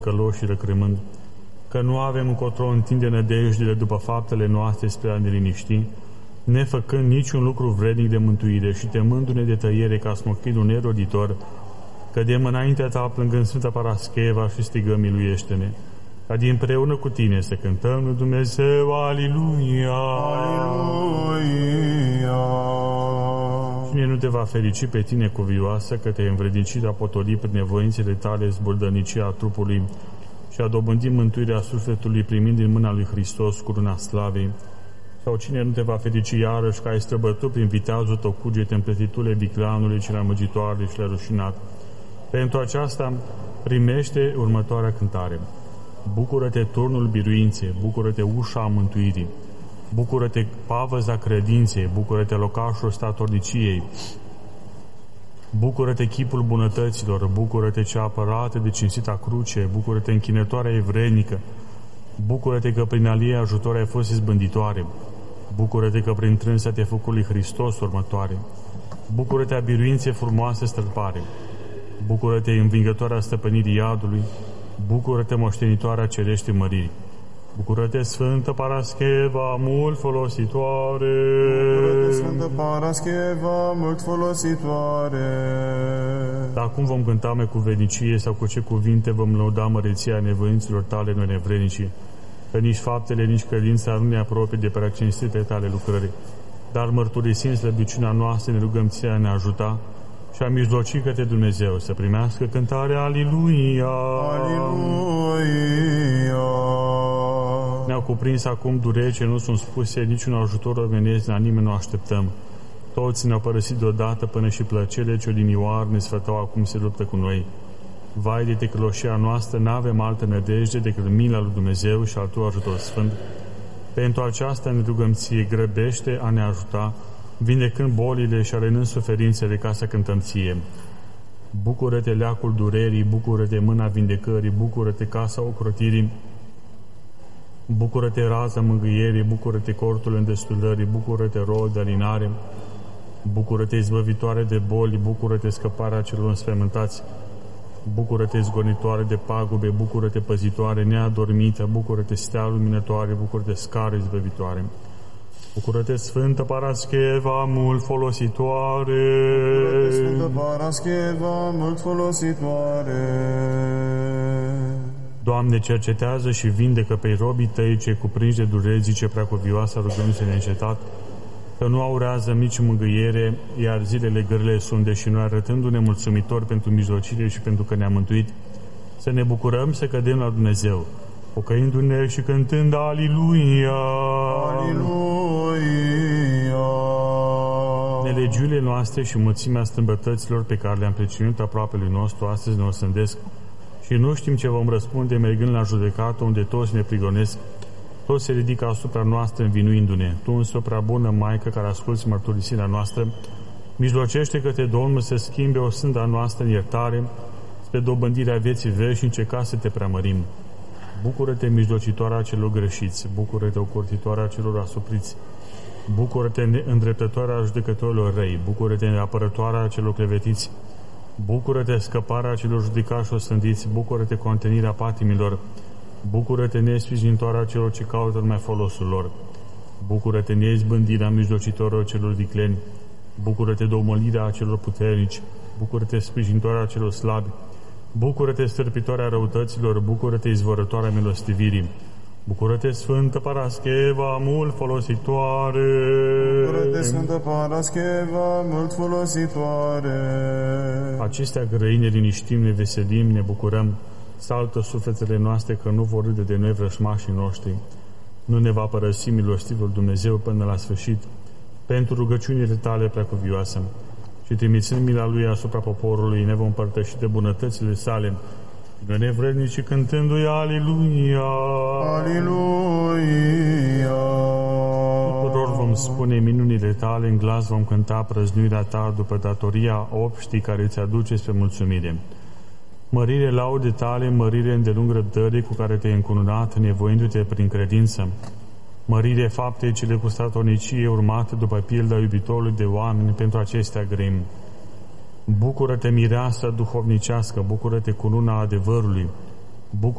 căloși și răcremând, că nu avem încotro întinde nădejdele după faptele noastre spre a ne liniști, nefăcând niciun lucru vrednic de mântuire și temându-ne de tăiere ca smochinul neroditor, cădem înaintea ta plângând Sfânta Parascheva și strigăm, miluiește-ne, ca dinpreună cu tine să cântăm lui Dumnezeu, Aliluia! Aliluia! Cine nu te va ferici pe tine, cuvioasă, că te-ai învrednicit a potoli prin nevoințele tale zburdărnicia trupului și a dobândit mântuirea sufletului primind din mâna lui Hristos curuna slavei? Sau cine nu te va ferici iarăși că ai străbătut prin viteazul tău cugete împletitule vicleanului cel amăgitoare și le-a rușinat? Pentru aceasta primește următoarea cântare. Bucură-te turnul biruinței, bucură-te ușa mântuirii, bucură-te pavăza credinței, bucură-te locașul statorniciei, bucură-te chipul bunătăților, bucură-te cea apărată de cinstita cruce, bucură-te închinătoarea evreinică, bucură-te că prin alie ajutor ai fost izbânditoare, bucură-te că prin trânsa te-ai făcut lui Hristos următoare, bucură-te a biruinței frumoase stâlpare, bucură-te învingătoarea stăpânirii iadului, bucură-te moștenitoarea cereștii măriri, bucură-te Sfântă Parascheva, mult folositoare! Bucură-te Sfântă Parascheva, mult folositoare! Dar acum vom cânta mai cu vednicie sau cu ce cuvinte vom lăuda măreția nevoinților tale noi nevrednici, că nici faptele, nici credința nu ne apropie de preacinstite tale lucrări, dar mărturisind slăbiciunea noastră ne rugăm ție a ne ajuta și a mijloci către Dumnezeu să primească cântarea Aliluia! Aliluia! Ne-au cuprins acum dureri ce nu sunt spuse, niciun ajutor omenesc, la nimeni nu așteptăm. Toți ne-au părăsit deodată până și plăcerile ce odinioară ne sfătau acum se luptă cu noi. Vai de tecloșia noastră, n-avem altă nădejde decât mila lui Dumnezeu și al tău ajutor sfânt. Pentru aceasta ne rugăm ție, grăbește a ne ajuta, vindecând bolile și arenând suferințele ca să cântăm ție. Bucură-te leacul durerii, bucură-te mâna vindecării, bucură-te casa ocrotirii, bucură-te raza mângâierii, bucură-te cortul îndestulării, bucură-te rol de alinare, bucură-te izbăvitoare de boli, bucură-te scăparea celor înspăimântați, bucură-te zgonitoare de pagube, bucură-te păzitoare neadormită, bucură-te stea luminătoare, bucură-te scară izbăvitoare. Bucură-te Sfântă Parascheva, mult folositoare! Bucură-te Sfântă Parascheva, mult folositoare! Doamne, cercetează și vindecă pe robii tăi cei cuprinși de dureri, zice preacuvioasa, rugându-se neîncetat, că nu aurează nici mângâiere, iar zilele grele sunt, deși noi arătându-ne mulțumitori pentru mijlocire și pentru că ne-a mântuit, să ne bucurăm să cădem la Dumnezeu, pocăindu-ne și cântând Aliluia! Aliluia! Nelegiurile noastre și mulțimea strâmbătăților pe care le-am preținut aproapelui nostru astăzi ne osândesc și nu știm ce vom răspunde mergând la judecată unde toți ne prigonesc, toți se ridică asupra noastră învinuindu-ne. Tu însă, prea bună Maică care asculți mărturisirea noastră, mijlocește către Domnul să schimbe o sânda noastră în iertare spre dobândirea vieții veșnice ca să te preamărim. Bucură-te, mijlocitoarea celor greșiți, bucură-te, ocrotitoarea celor asupriți, bucură-te, îndreptătoarea judecătorilor răi, bucură-te, apărătoarea celor clevetiți, bucură-te, scăparea celor judecați și osândiți, bucură-te, contenirea patimilor, bucură-te, nesprijinitoarea celor ce caută numai folosul lor, bucură-te, neizbândirea mijlocitorilor celor vicleni, bucură-te, domolirea celor puternici, bucură-te, sprijinitoarea celor slabi, bucură-te, stârpitoarea răutăților, bucură-te, izvorătoarea milostivirii, bucură-te, Sfântă Parascheva, mult folositoare! Bucură-te, Sfântă Parascheva, mult folositoare! Acestea grăi ne liniștim, ne veselim, ne bucurăm, saltă sufletele noastre că nu vor râde de noi vrășmașii noștri. Nu ne va părăsi milostivul Dumnezeu până la sfârșit, pentru rugăciunile tale preacuvioase. Și trimițând mila Lui asupra poporului, ne vom împărtăși de bunătățile sale, noi nevrednici cântându-i Aliluia! Aliluia! Tuturor vom spune minunile tale, în glas vom cânta prăznuirea ta după datoria obștii care ți aduce spre mulțumire. Mărire laude tale, mărire îndelung răbdării cu care te-ai încununat, nevoindu-te prin credință. Mărire faptei cele cu statornicie urmate după pilda iubitorului de oameni, pentru acestea grăim. Bucură-te, mireasă duhovnicească, bucură-te cu luna adevărului, Bucură